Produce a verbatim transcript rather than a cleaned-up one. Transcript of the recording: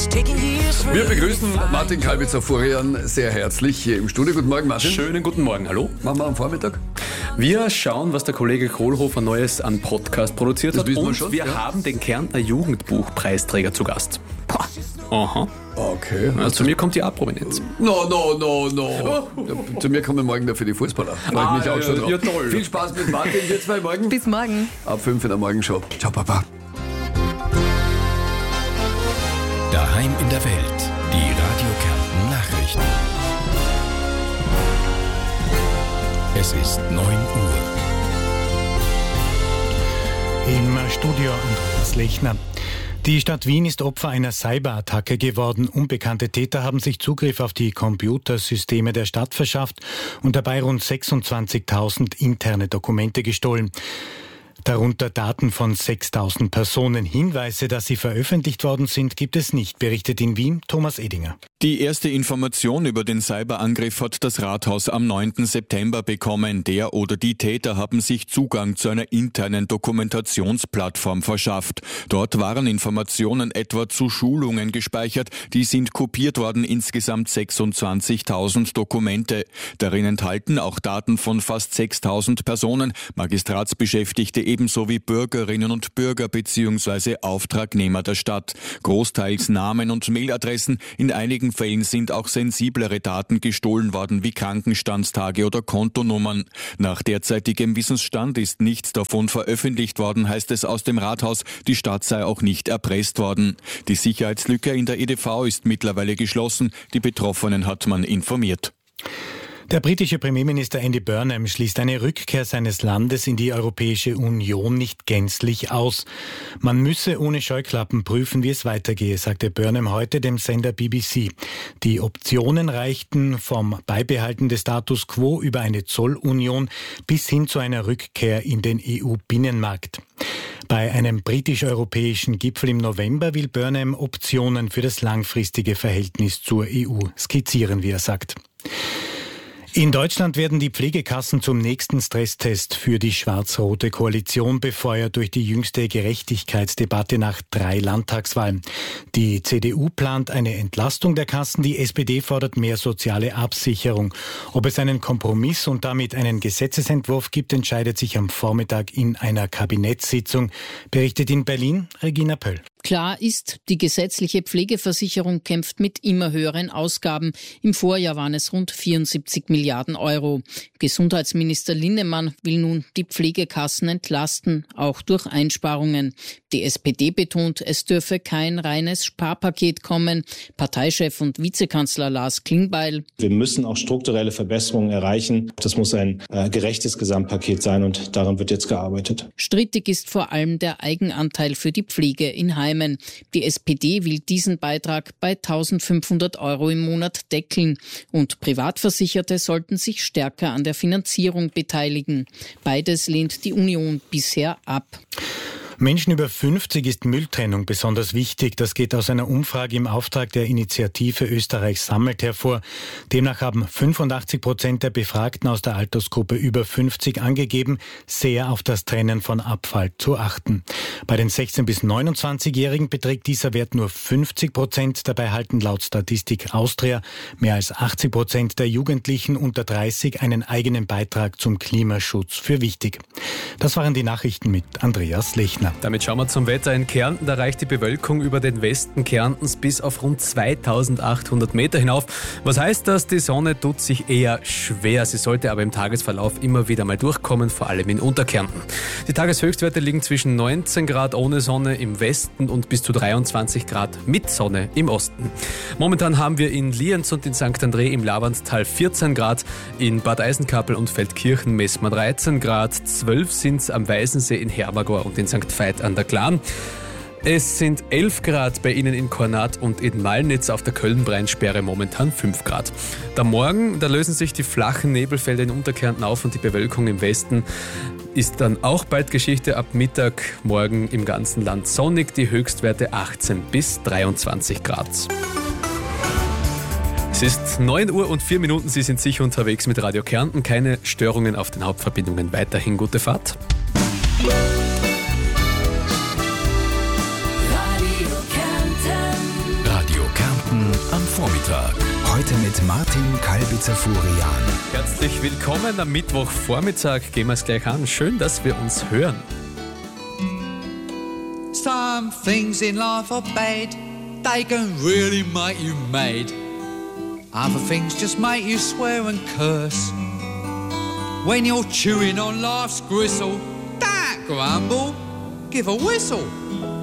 Wir begrüßen Martin Kalbitzer-Florian sehr herzlich hier im Studio. Guten Morgen, Martin. Schönen guten Morgen, hallo. Machen wir am Vormittag? Wir schauen, was der Kollege Kohlhofer Neues an Podcast produziert Das hat. wissen wir Und schon, wir ja. haben den Kärntner Jugendbuchpreisträger zu Gast. Pah. Aha. Okay. Also zu mir kommt die A-Prominenz. No, no, no, no. Ja, zu mir kommen morgen dafür die Fußballer. Freue ich Ah, mich auch ja, schon drauf. ja, toll. Viel Spaß mit Martin. Wir zwei morgen. Bis morgen. Ab fünf in der Morgenshow. Ciao, Papa. Daheim in der Welt. Die Radio Kärnten Nachrichten. Es ist neun Uhr. Im Studio Andreas Lechner. Die Stadt Wien ist Opfer einer Cyberattacke geworden. Unbekannte Täter haben sich Zugriff auf die Computersysteme der Stadt verschafft und dabei rund sechsundzwanzigtausend interne Dokumente gestohlen. Darunter Daten von sechstausend Personen. Hinweise, dass sie veröffentlicht worden sind, gibt es nicht, berichtet in Wien Thomas Edinger. Die erste Information über den Cyberangriff hat das Rathaus am neunten September bekommen. Der oder die Täter haben sich Zugang zu einer internen Dokumentationsplattform verschafft. Dort waren Informationen etwa zu Schulungen gespeichert. Die sind kopiert worden, insgesamt sechsundzwanzigtausend Dokumente. Darin enthalten auch Daten von fast sechstausend Personen, Magistratsbeschäftigte ebenso wie Bürgerinnen und Bürger bzw. Auftragnehmer der Stadt. Großteils Namen und Mailadressen, in einigen Fällen sind auch sensiblere Daten gestohlen worden wie Krankenstandstage oder Kontonummern. Nach derzeitigem Wissensstand ist nichts davon veröffentlicht worden, heißt es aus dem Rathaus. Die Stadt sei auch nicht erpresst worden. Die Sicherheitslücke in der E D V ist mittlerweile geschlossen. Die Betroffenen hat man informiert. Der britische Premierminister Andy Burnham schließt eine Rückkehr seines Landes in die Europäische Union nicht gänzlich aus. Man müsse ohne Scheuklappen prüfen, wie es weitergehe, sagte Burnham heute dem Sender B B C. Die Optionen reichten vom Beibehalten des Status quo über eine Zollunion bis hin zu einer Rückkehr in den E U-Binnenmarkt. Bei einem britisch-europäischen Gipfel im November will Burnham Optionen für das langfristige Verhältnis zur E U skizzieren, wie er sagt. In Deutschland werden die Pflegekassen zum nächsten Stresstest für die schwarz-rote Koalition befeuert durch die jüngste Gerechtigkeitsdebatte nach drei Landtagswahlen. Die C D U plant eine Entlastung der Kassen, die S P D fordert mehr soziale Absicherung. Ob es einen Kompromiss und damit einen Gesetzesentwurf gibt, entscheidet sich am Vormittag in einer Kabinettssitzung, berichtet in Berlin Regina Pöll. Klar ist, die gesetzliche Pflegeversicherung kämpft mit immer höheren Ausgaben. Im Vorjahr waren es rund vierundsiebzig Milliarden Euro. Gesundheitsminister Linnemann will nun die Pflegekassen entlasten, auch durch Einsparungen. Die S P D betont, es dürfe kein reines Sparpaket kommen. Parteichef und Vizekanzler Lars Klingbeil: Wir müssen auch strukturelle Verbesserungen erreichen. Das muss ein äh, gerechtes Gesamtpaket sein und daran wird jetzt gearbeitet. Strittig ist vor allem der Eigenanteil für die Pflege in Heimen. Die S P D will diesen Beitrag bei eintausendfünfhundert Euro im Monat deckeln und Privatversicherte sollten sich stärker an der Finanzierung beteiligen. Beides lehnt die Union bisher ab. Menschen über fünfzig ist Mülltrennung besonders wichtig. Das geht aus einer Umfrage im Auftrag der Initiative Österreich sammelt hervor. Demnach haben fünfundachtzig Prozent der Befragten aus der Altersgruppe über fünfzig angegeben, sehr auf das Trennen von Abfall zu achten. Bei den sechzehn- bis neunundzwanzigjährigen beträgt dieser Wert nur fünfzig Prozent. Dabei halten laut Statistik Austria mehr als achtzig Prozent der Jugendlichen unter dreißig einen eigenen Beitrag zum Klimaschutz für wichtig. Das waren die Nachrichten mit Andreas Lechner. Damit schauen wir zum Wetter in Kärnten. Da reicht die Bewölkung über den Westen Kärntens bis auf rund zweitausendachthundert Meter hinauf. Was heißt das? Die Sonne tut sich eher schwer. Sie sollte aber im Tagesverlauf immer wieder mal durchkommen, vor allem in Unterkärnten. Die Tageshöchstwerte liegen zwischen neunzehn Grad ohne Sonne im Westen und bis zu dreiundzwanzig Grad mit Sonne im Osten. Momentan haben wir in Lienz und in Sankt André im Lavanttal vierzehn Grad, in Bad Eisenkappel und Feldkirchen messen wir dreizehn Grad, zwölf sind es am Weißensee in Hermagor und in Sankt Veit an der Glan. Es sind elf Grad bei Ihnen in Kornat und in Malnitz, auf der Köln-Breinsperre momentan fünf Grad. Der Morgen, da lösen sich die flachen Nebelfelder in Unterkärnten auf und die Bewölkung im Westen ist dann auch bald Geschichte. Ab Mittag morgen im ganzen Land sonnig, die Höchstwerte achtzehn bis dreiundzwanzig Grad. Es ist neun Uhr und vier Minuten, Sie sind sicher unterwegs mit Radio Kärnten. Keine Störungen auf den Hauptverbindungen. Weiterhin gute Fahrt. Radio am Vormittag. Heute mit Martin Kalbitzer-Furian. Herzlich willkommen am Mittwochvormittag. Gehen wir es gleich an. Schön, dass wir uns hören. Some things in life are bad. They can really make you mad. Other things just make you swear and curse. When you're chewing on life's gristle, don't grumble, give a whistle.